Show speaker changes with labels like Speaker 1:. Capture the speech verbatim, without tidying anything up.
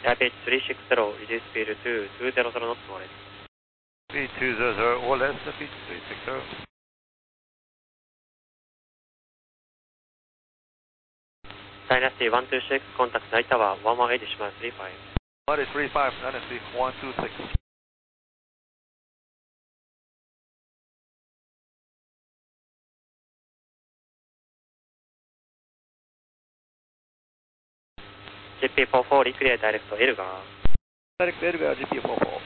Speaker 1: Taipei three six zero, reduce speed to two hundred knots more less.
Speaker 2: Speed two hundred or less, speed three six zero.
Speaker 1: Dynasty one two six, contact Night Tower one one eight decimal three five.
Speaker 2: one eight three five, Dynasty one two six.
Speaker 1: ジェーピーよんじゅうよん Reclear Direct Elgar.
Speaker 2: Direct Elgar G P four four.